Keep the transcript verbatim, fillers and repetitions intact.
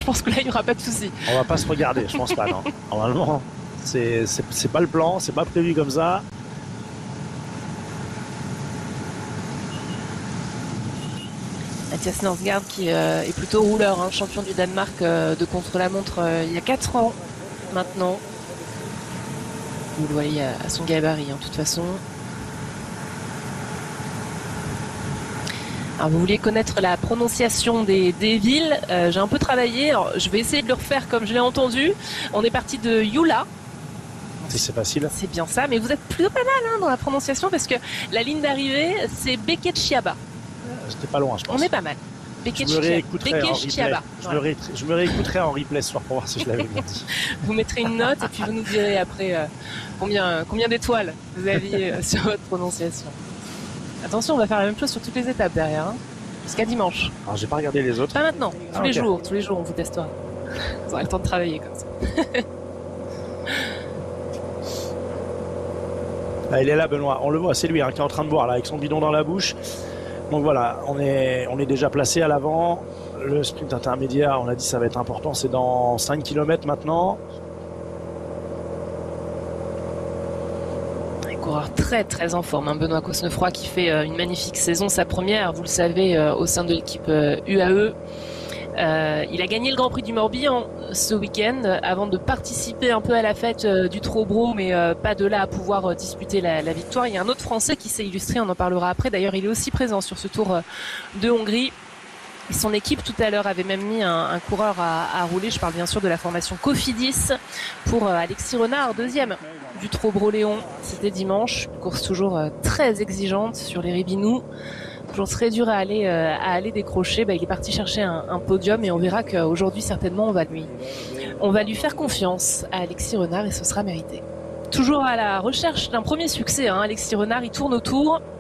pense que là, il n'y aura pas de souci. On va pas se regarder, je pense pas, non. Normalement, c'est c'est pas le plan, c'est pas prévu comme ça. Mathias Norsgaard qui euh, est plutôt rouleur, hein, champion du Danemark euh, de contre-la-montre euh, il y a quatre ans maintenant. Vous le voyez à, à son gabarit, hein, de toute façon. Alors, vous vouliez connaître la prononciation des, des villes. Euh, J'ai un peu travaillé. Alors, je vais essayer de le refaire comme je l'ai entendu. On est parti de Yula. Si c'est facile. C'est bien ça, mais vous êtes plutôt pas mal hein, dans la prononciation parce que la ligne d'arrivée, c'est Beketchiaba. J'étais pas loin, je pense. On est pas mal. Je me réécouterai en replay. Voilà. Je, me ré... je me réécouterai en replay ce soir pour voir si je l'avais bien dit. Vous mettrez une note et puis vous nous direz après euh, combien, combien d'étoiles vous aviez euh, sur votre prononciation. Attention, on va faire la même chose sur toutes les étapes derrière, hein, jusqu'à dimanche. Alors j'ai pas regardé les autres. Pas maintenant, tous ah, les okay. jours, tous les jours on vous testera. Vous aurez le temps de travailler comme ça. Ah, il est là, Benoît. On le voit, c'est lui hein, qui est en train de boire là, avec son bidon dans la bouche. Donc voilà, on est, on est déjà placé à l'avant. Le sprint intermédiaire, on a dit ça va être important, c'est dans cinq kilomètres maintenant. Un coureur très très en forme, hein, Benoît Cosnefroy qui fait euh, une magnifique saison, sa première, vous le savez, euh, au sein de l'équipe euh, U A E. Euh, il a gagné le Grand Prix du Morbihan ce week-end avant de participer un peu à la fête euh, du Trobro, mais euh, pas de là à pouvoir euh, disputer la, la victoire. Il y a un autre Français qui s'est illustré, on en parlera après. D'ailleurs, il est aussi présent sur ce Tour euh, de Hongrie. Et son équipe tout à l'heure avait même mis un, un coureur à, à rouler. Je parle bien sûr de la formation Cofidis pour euh, Alexis Renard, deuxième du Trobro-Léon. C'était dimanche, une course toujours euh, très exigeante sur les Ribinous. Toujours très dur à aller, euh, à aller décrocher. Bah, il est parti chercher un, un podium et on verra qu'aujourd'hui certainement on va lui, on va lui faire confiance à Alexis Renard et ce sera mérité. Toujours à la recherche d'un premier succès, hein, Alexis Renard, il tourne autour.